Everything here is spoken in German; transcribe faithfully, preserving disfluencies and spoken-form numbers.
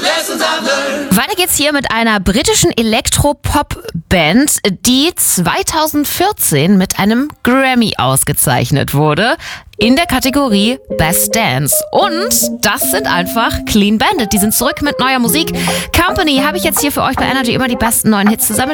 Weiter geht's hier mit einer britischen Elektropop-Band, die zweitausendvierzehn mit einem Grammy ausgezeichnet wurde in der Kategorie Best Dance. Und das sind einfach Clean Bandit. Die sind zurück mit neuer Musik. Company habe ich jetzt hier für euch bei Energy immer die besten neuen Hits zusammen.